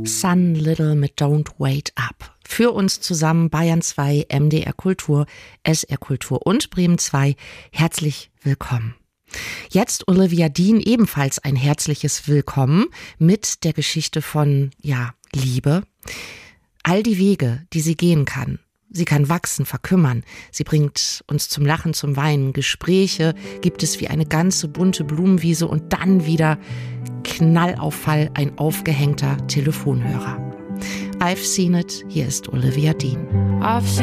Sun Little mit Don't Wait Up. Für uns zusammen Bayern 2, MDR Kultur, SR Kultur und Bremen 2. Herzlich willkommen. Jetzt Olivia Dean, ebenfalls ein herzliches Willkommen mit der Geschichte von, Liebe. All die Wege, die sie gehen kann. Sie kann wachsen, verkümmern. Sie bringt uns zum Lachen, zum Weinen. Gespräche gibt es wie eine ganze bunte Blumenwiese und dann wieder Knallauffall, ein aufgehängter Telefonhörer. I've seen it. Hier ist Olivia Dean.